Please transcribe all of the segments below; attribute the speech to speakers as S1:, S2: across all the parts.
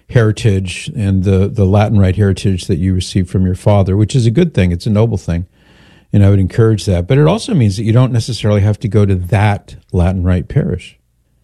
S1: heritage and the Latin Rite heritage that you received from your father, which is a good thing. It's a noble thing. And I would encourage that. But it also means that you don't necessarily have to go to that Latin Rite parish.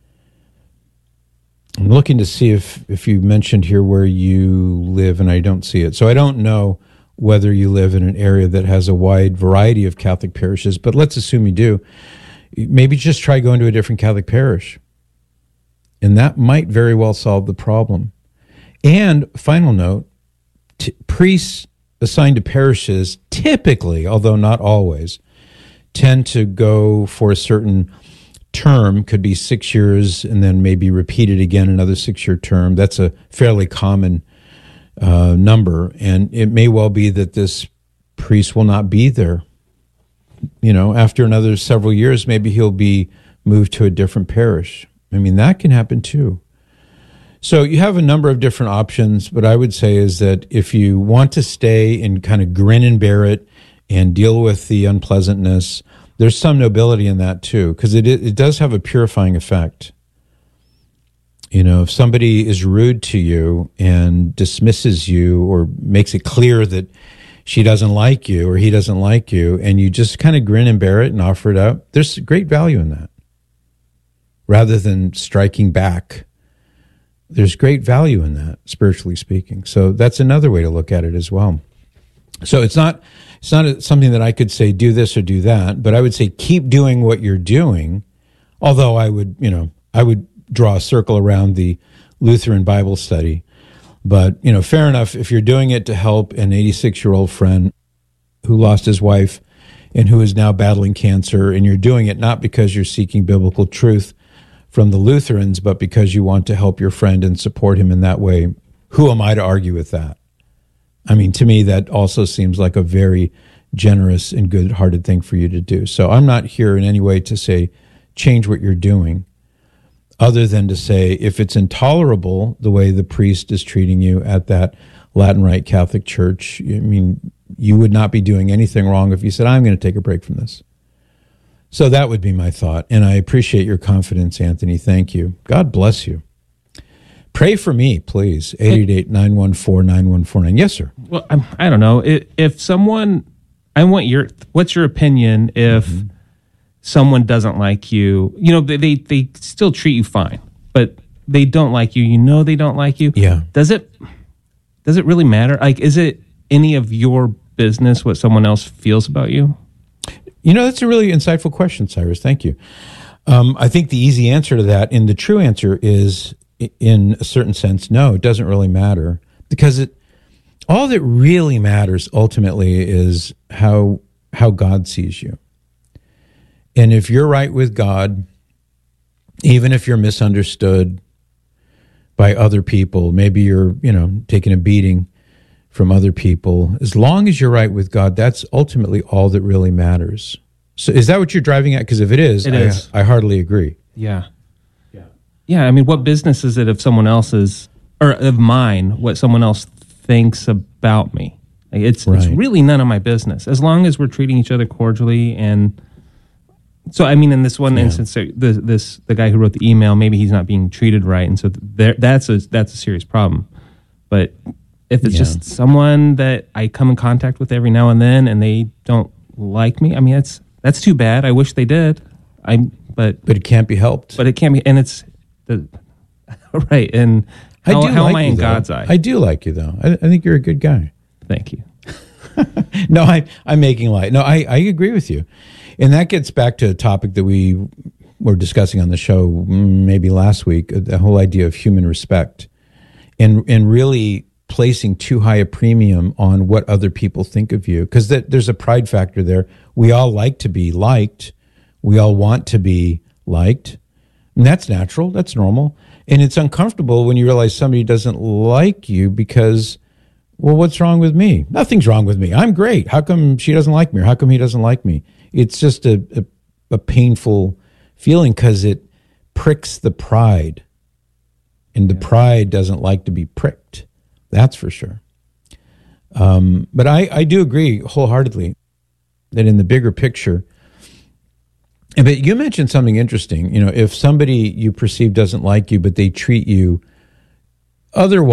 S1: I'm looking to see if you mentioned here where you live, and I don't see it. So I don't know whether you live in an area that has a wide variety of Catholic parishes, but let's assume you do. Maybe just try going to a different Catholic parish. And that might very well solve the problem. And final note, priests assigned to parishes typically, although not always, tend to go for a certain term, could be 6 years, and then maybe repeated again another 6-year term. That's a fairly common number, and it may well be that this priest will not be there. After another several years, maybe he'll be moved to a different parish. I mean, that can happen too. So you have a number of different options, but I would say is that if you want to stay and kind of grin and bear it and deal with the unpleasantness, there's some nobility in that too, because it does have a purifying effect. If somebody is rude to you and dismisses you or makes it clear that she doesn't like you or he doesn't like you, and you just kind of grin and bear it and offer it up, there's great value in that. Rather than striking back, there's great value in that, spiritually speaking. So that's another way to look at it as well. So it's not something that I could say do this or do that, but I would say keep doing what you're doing. Although I would draw a circle around the Lutheran Bible study. But, fair enough, if you're doing it to help an 86-year-old friend who lost his wife and who is now battling cancer, and you're doing it not because you're seeking biblical truth from the Lutherans, but because you want to help your friend and support him in that way, who am I to argue with that? I mean, to me, that also seems like a very generous and good-hearted thing for you to do. So I'm not here in any way to say change what you're doing, other than to say if it's intolerable the way the priest is treating you at that Latin Rite Catholic Church, I mean, you would not be doing anything wrong if you said, I'm going to take a break from this. So that would be my thought, and I appreciate your confidence, Anthony. Thank you. God bless you. Pray for me, please. 888-914-9149. Yes, sir.
S2: Well, I don't know. If someone, what's your opinion if someone doesn't like you? They still treat you fine, but they don't like you. They don't like you.
S1: Yeah.
S2: Does it really matter? Like, is it any of your business what someone else feels about you?
S1: That's a really insightful question, Cyrus. Thank you. I think the easy answer to that, and the true answer is, in a certain sense, no, it doesn't really matter, because all that really matters ultimately is how God sees you. And if you're right with God, even if you're misunderstood by other people, maybe you're, taking a beating from other people, as long as you're right with God, that's ultimately all that really matters. So is that what you're driving at? Because if it is, I heartily agree.
S2: Yeah. Yeah, I mean, what business is it of someone else's, or of mine, what someone else thinks about me? Like, it's really none of my business, as long as we're treating each other cordially. And so, I mean, in this one instance, the guy who wrote the email, maybe he's not being treated right, and so that's a serious problem. But if it's just someone that I come in contact with every now and then, and they don't like me, I mean, that's too bad. I wish they did. But
S1: it can't be helped.
S2: But it can't be, and it's right. And how am I in God's eye?
S1: I do like you, though. I think you're a good guy.
S2: Thank you.
S1: No, I'm making light. No, I agree with you. And that gets back to a topic that we were discussing on the show maybe last week, the whole idea of human respect, and really placing too high a premium on what other people think of you. Because there's a pride factor there. We all like to be liked. We all want to be liked. And that's natural. That's normal. And it's uncomfortable when you realize somebody doesn't like you because, well, what's wrong with me? Nothing's wrong with me. I'm great. How come she doesn't like me? Or how come he doesn't like me? It's just a painful feeling because it pricks the pride. And the pride doesn't like to be pricked. That's for sure. But I do agree wholeheartedly that in the bigger picture, but you mentioned something interesting. If somebody you perceive doesn't like you, but they treat you otherwise